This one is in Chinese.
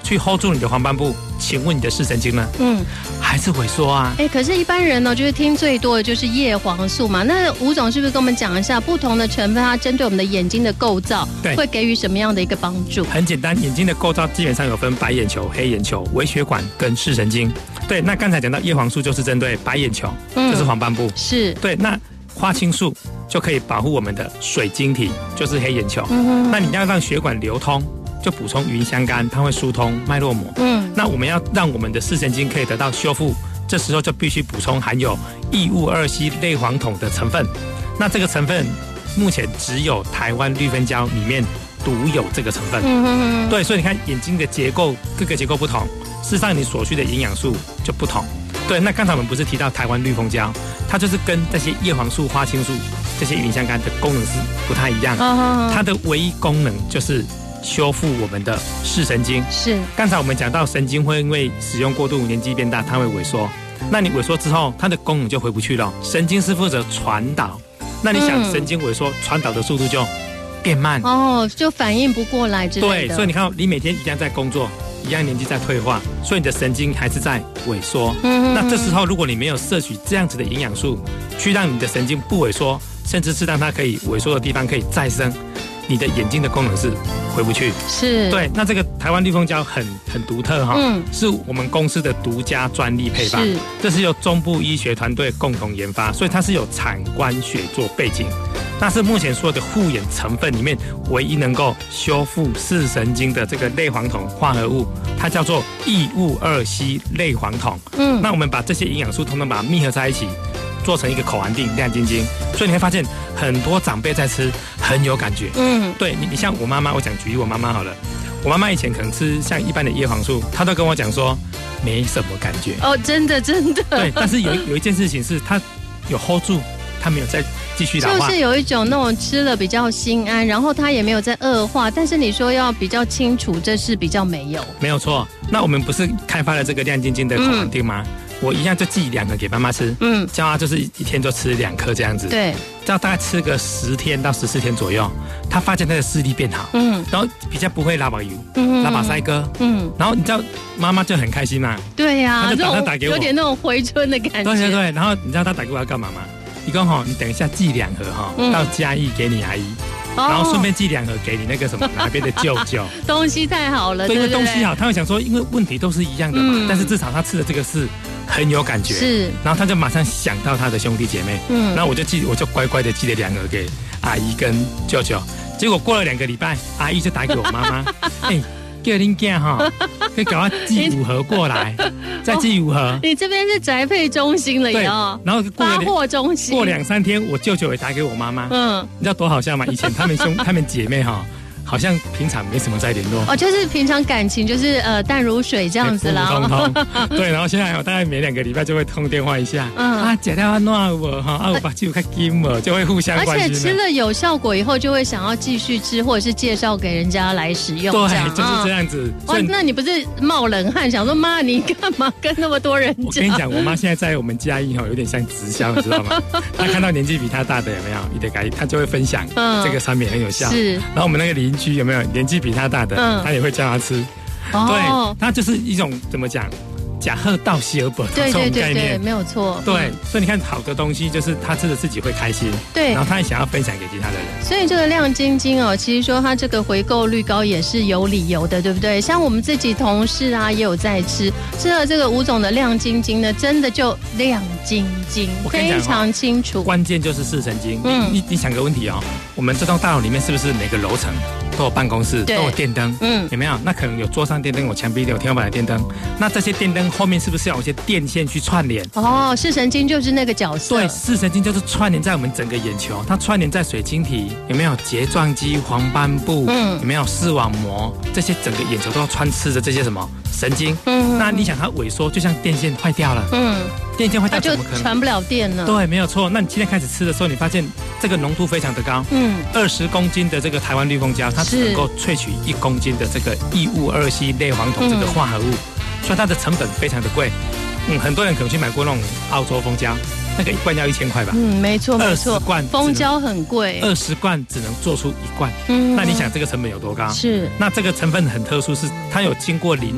去 hold 住你的黄斑部，请问你的视神经呢？还是萎缩啊？ 可是一般人呢，就是听最多的就是叶黄素嘛。那吴总是不是跟我们讲一下不同的成分，它针对我们的眼睛的构造，会给予什么样的一个帮助？ 很简单，眼睛的构造基本上有分白眼球、黑眼球、微血管跟视神经。对，那刚才讲到叶黄素就是针对白眼球，就是黄斑部。 是。 对，那花青素就可以保护我们的水晶体，就是黑眼球。那你要让血管流通，就补充云香苷，它会疏通脉络膜。那我们要让我们的视神经可以得到修复，这时候就必须补充含有异戊二烯类黄酮的成分。那这个成分目前只有台湾绿分胶里面独有这个成分。对，所以你看眼睛的结构，各个结构不同，事实上你所需的营养素就不同。对，那刚才我们不是提到台湾绿蜂胶，它就是跟这些叶黄素、花青素这些云香苷的功能是不太一样。它的唯一功能就是修复我们的视神经。 是， 刚才我们讲到神经会因为使用过度、年纪变大，它会萎缩。那你萎缩之后，它的功能就回不去了。神经是负责传导，那你想神经萎缩，传导的速度就变慢。 就反应不过来之类的。 对，所以你看，你每天一样在工作，一样年纪在退化，所以你的神经还是在萎缩。那这时候，如果你没有摄取这样子的营养素，去让你的神经不萎缩，甚至是让它可以萎缩的地方可以再生，你的眼睛的功能是回不去。 是。对， 那这个台湾绿蜂胶很独特哈，是我们公司的独家专利配方，这是由中部医学团队共同研发，所以它是有产官学做背景。那是目前所有的护眼成分里面唯一能够修复视神经的这个类黄酮化合物，它叫做异戊二烯类黄酮。那我们把这些营养素通通把它密合在一起，做成一个口含锭，亮晶晶。所以你会发现很多长辈在吃很有感觉。对，你像我妈妈，我讲举例我妈妈好了，我妈妈以前可能吃像一般的叶黄素，她都跟我讲说没什么感觉。 真的。 对，但是有一件事情是她有 hold 住，她没有再继续老化， 就是有一种那种吃了比较心安，然后它也没有在恶化，但是你说要比较清楚，这是比较没有错。那我们不是开发了这个亮晶晶的口含锭吗？我一样就寄2个给妈妈吃，叫她就是一天就吃2颗这样子， 对， 这样大概吃个10天到14天左右，她发现她的视力变好，然后比较不会拉把油，拉把腮哥，然后你知道妈妈就很开心嘛， 对呀， 她就打给我， 有点那种回春的感觉， 对，然后你知道她打给我要干嘛吗？你说你等一下寄2盒到嘉义给你阿姨，然后顺便寄2盒给你那个什么哪边的舅舅。 东西太好了，对，因为东西好，他会想说，因为问题都是一样的嘛，但是至少他吃的这个是很有感觉， 是， 然后他就马上想到他的兄弟姐妹，然后我就乖乖的寄了2盒给阿姨跟舅舅，结果过了2个礼拜，阿姨就打给我妈妈，叫恁囝可以给我寄5盒过来，再寄5盒。 你这边是宅配中心了， 然后发货中心。 过2-3天，我舅舅也打给我妈妈，你知道多好笑吗？以前他们姐妹好像平常没什么在联络， 就是平常感情就是淡如水这样子啦， 对，然后现在大概每2个礼拜就会通电话一下，姐到暖我我把酒开金了，就会互相关心。 而且吃了有效果以后，就会想要继续吃，或者是介绍给人家来使用。 对，就是这样子。 那你不是冒冷汗，想说妈，你干嘛跟那么多人讲？ 我跟你讲，我妈现在在我们嘉义有点像直销，你知道吗？她看到年纪比她大的有没有，你得改，她就会分享这个产品很有效。是，然后我们那个邻居有没有年纪比他大的，他也会叫他吃。对，他就是一种怎么讲，假贺到希尔本这种概念， 没有错。 对，所以你看，好的东西就是他吃了自己会开心，对，然后他也想要分享给其他的人。 所以这个亮晶晶其实说它这个回购率高也是有理由的，对不对？像我们自己同事啊也有在吃了这个吴总的亮晶晶呢，真的就亮晶晶，非常清楚。 关键就是视神经。你想个问题我们这栋大楼里面是不是每个楼层都有办公室，都有电灯？有没有？那可能有桌上电灯，有墙壁的，有天花板的电灯。那这些电灯后面是不是要有一些电线去串联？ 视神经就是那个角色。 对，视神经就是串联在我们整个眼球，它串联在水晶体，有没有睫状肌、黄斑部？有没有视网膜？这些整个眼球都要穿刺着这些什么神经？那你想它萎缩，就像电线坏掉了。电线坏掉怎么可能？ 就传不了电了。 对，没有错。那你今天开始吃的时候，你发现这个浓度非常的高。20公斤的这个台湾绿蜂胶，它只能够萃取1公斤的这个异戊二烯类黄酮这个化合物，所以它的成本非常的贵。很多人可能去买过那种澳洲蜂胶，那个1罐要1000块吧。 没错没错。 20罐蜂胶很贵 ，20罐只能做出1罐。那你想这个成本有多高？ 是。 那这个成分很特殊，是它有经过